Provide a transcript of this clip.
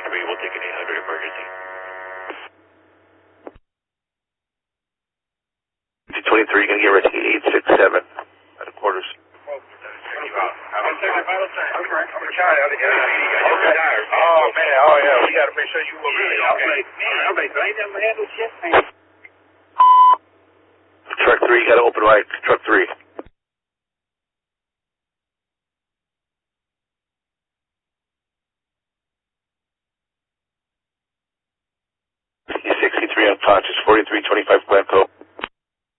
3, we'll take an 800 emergency. 23, you're going to get ready 867 at the quarters. Oh, man. Oh, yeah. We got to make sure you were really okay. Truck 3, you got to open right. Truck 3. He's 63 unconscious, 4325 Glencoe.